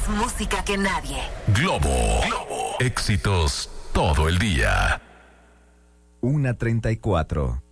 Más música que nadie. Globo. Éxitos todo el día. 1:34.